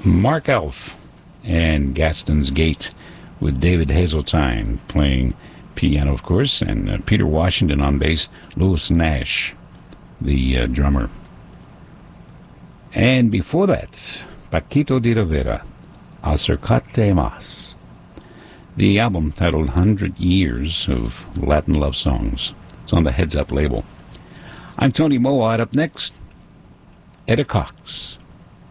Mark Elf and Gaston's Gate with David Hazeltine playing piano, of course, and Peter Washington on bass, Louis Nash, the drummer. And before that, Paquito de Rivera, Acercate Más, the album titled 100 Years of Latin Love Songs. It's on the Heads Up label. I'm Tony Mowat. Up next, Etta Cox.